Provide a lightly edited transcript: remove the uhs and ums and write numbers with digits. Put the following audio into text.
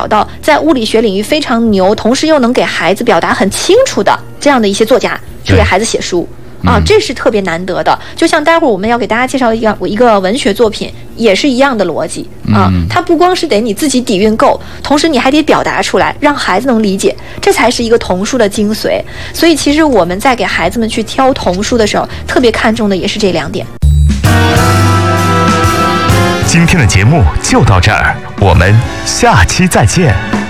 找到在物理学领域非常牛，同时又能给孩子表达很清楚的这样的一些作家去给孩子写书。这是特别难得的。就像待会儿我们要给大家介绍一个文学作品，也是一样的逻辑它不光是得你自己底蕴够，同时你还得表达出来，让孩子能理解，这才是一个童书的精髓。所以其实我们在给孩子们去挑童书的时候，特别看重的也是这2点。 今天的节目就到这儿，我们下期再见。